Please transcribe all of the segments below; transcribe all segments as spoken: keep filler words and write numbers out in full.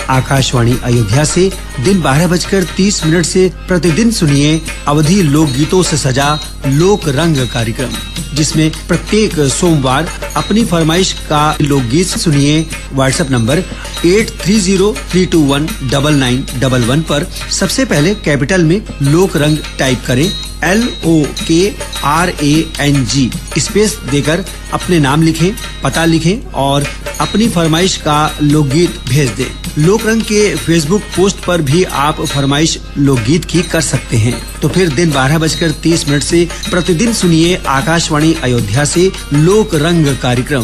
आकाशवाणी अयोध्या से दिन बारह बजकर तीस मिनट से प्रतिदिन सुनिए अवधी लोक गीतों से सजा लोक रंग कार्यक्रम, जिसमें प्रत्येक सोमवार अपनी फरमाइश का लोकगीत सुनिए। WhatsApp number eight three zero three to one double nine double one पर सबसे पहले कैपिटल में लोक रंग टाइप करें, एल ओ के R A N G space देकर अपने नाम लिखें, पता लिखें और अपनी फरमाइश का लोकगीत भेज दें। लोक रंग के फेसबुक पोस्ट पर भी आप फरमाइश लोकगीत की कर सकते हैं। तो फिर दिन बारह बजकर तीस मिनट से प्रतिदिन सुनिए आकाशवाणी अयोध्या से लोक रंग कार्यक्रम।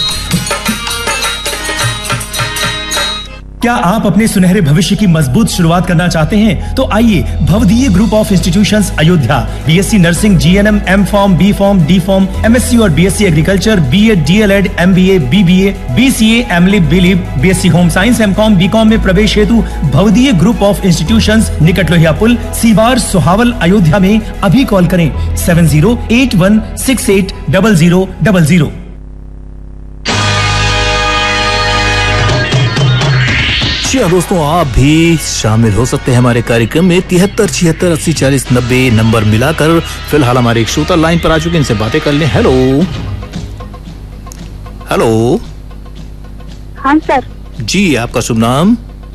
क्या आप अपने सुनहरे भविष्य की मजबूत शुरुआत करना चाहते हैं? तो आइए भवदीय group of institutions Ayodhya BSc nursing, GNM, M form, B form, D form, MSc और BSc agriculture, BEd, DElEd, MBA, BBA, BCA, एमलिब, बीलिब, BSc home science, MCom, BCom में प्रवेश हेतु भवदीय ग्रुप ऑफ इंस्टीट्यूशंस, निकट लोहिया पुल, सीवार, सोहावल, अयोध्या में अभी कॉल करें seven zero eight one six eight double zero double zero. जी हाँ दोस्तों, आप भी शामिल हो सकते हैं हमारे कार्यक्रम में। तिहत्तर छिहत्तर अस्सी चालीस नब्बे नंबर मिलाकर। फिलहाल हमारे एक श्रोता लाइन पर आ चुके हैं, इनसे बातें कर लें। Hello hello. हाँ सर जी, आपका शुभ नाम?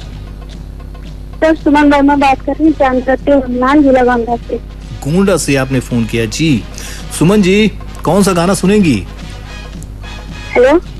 सर सुमन वर्मा बात कर रही हूँ, जिला गोंडा से। गोंडा से आपने फोन किया जी। सुमन जी, कौन सा गाना सुनेंगी? हेलो